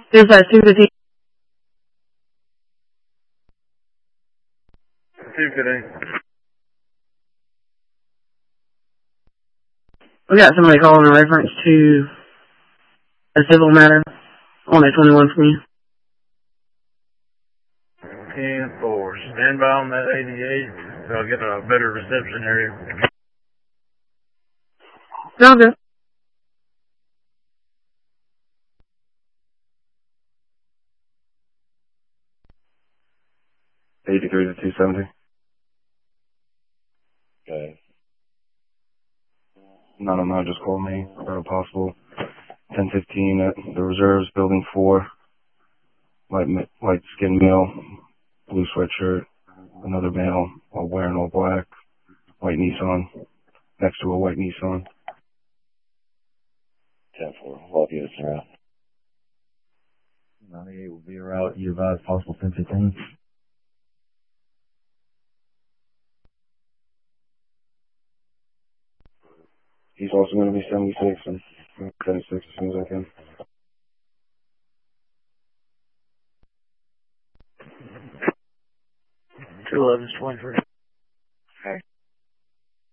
There's that 215. 215. We got somebody calling in reference to a civil matter on a 21 for you. 10-4. Stand by on that 88. So I'll get a better reception area. Sounds good. $83 to $270. Okay. No, just call me about a possible 1015 at the reserves, building 4, light skin male, blue sweatshirt, another male, all wearing all black, white Nissan, next to a white Nissan. 10-4. All units are out. 98 will be around. You advise possible 1015. He's also going to be 76 and 76 as soon as I can. 211's 23.